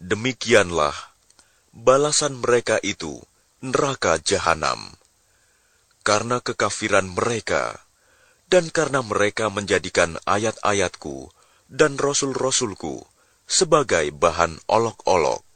Demikianlah balasan mereka itu neraka jahanam, karena kekafiran mereka dan karena mereka menjadikan ayat-ayatku dan rasul-rasulku sebagai bahan olok-olok.